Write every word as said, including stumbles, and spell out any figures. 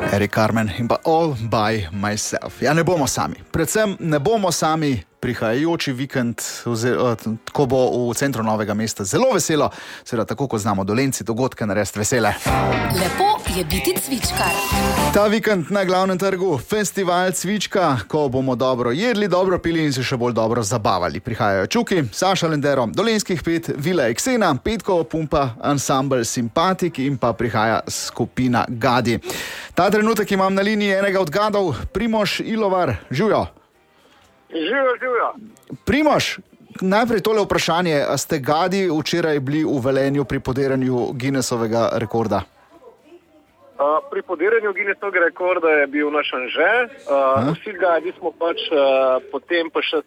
Eric Carmen in pa All by Myself. Ja, ne bomo sami. Predvsem ne bomo sami prihajajoči vikend, ko bo v centru Novega mesta zelo veselo, seveda tako, ko znamo Dolenjci dogodke narediti vesele. Lepo je biti cvičkar. Ta vikend na glavnem trgu festival cvička, ko bomo dobro jedli, dobro pili in se še bolj dobro zabavali. Prihajajo Čuki, Saša Lendero, Dolenjskih pet, Vila Eksena, Petko Pumpa, ansambel Simpatik in pa prihaja skupina Gadi. Ta trenutek imam na liniji enega od gadov, Primož Ilovar. Živjo. Živjo, živjo. Primož, najprej tole vprašanje. A ste Gadi včeraj bili v Velenju pri podiranju Guinnessovega rekorda? Uh, pri podiranju Guinnessovega rekorda je bil naš Anže. Uh, vsi Gadi smo pač uh, potem pa še